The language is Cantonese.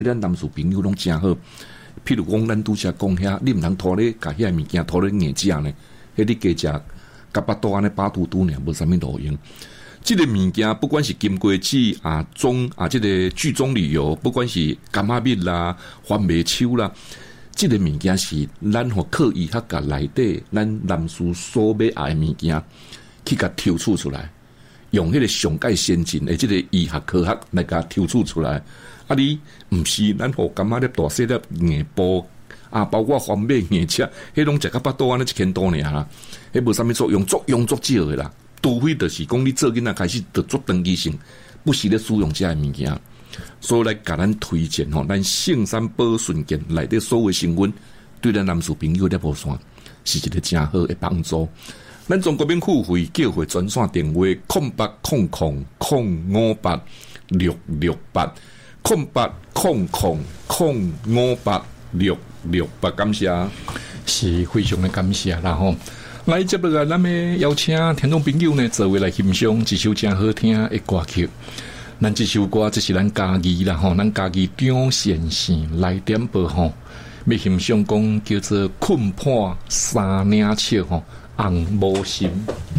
咱男士朋友拢真好。譬如讲，咱拄则讲遐，你毋通拖咧，甲遐物件拖咧硬食呢？迄你加食，甲巴肚安尼巴肚肚呢，无啥物路用。这个物件，不管是金龟子啊、这个剧中旅游，不管是柑仔蜜啦、番麦秋啦，这个物件是咱刻意甲内底咱男士所要爱的物件，去甲抽取出来，用迄个上界先进的这个医学科学来甲抽取出来。啊，你毋是咱柑仔粒大细粒硬煲啊，包括番麦硬吃，迄拢食甲巴肚安尼1千多尔啦，迄无啥物作用，作用足少的啦。除非就是讲你做囡仔开始就做长期性，不是咧使用这物件，所以来甲咱推荐咱圣山宝顺健内底所有成分，对咱男士朋友咧无线是一个真好的帮助。咱中国免付费叫回专线电话0800-058-668，0800-058-668，感谢， 是非常的感谢啦吼。来接落来，咱们邀请听众朋友呢，做位来欣赏一首真好听的歌曲。咱这首歌这是咱家己啦吼，咱家己张先生来点播吼，要欣赏讲叫做困破三领笑吼，红无心。